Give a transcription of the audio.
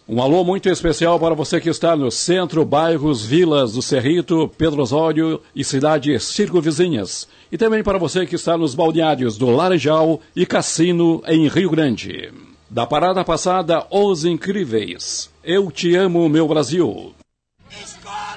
Um alô muito especial para você que está no centro, bairros, vilas do Cerrito, Pedro Osório e cidades circunvizinhas. E também para você que está nos balneários do Laranjal e Cassino, em Rio Grande. Da parada passada, Os Incríveis. Eu te amo, meu Brasil.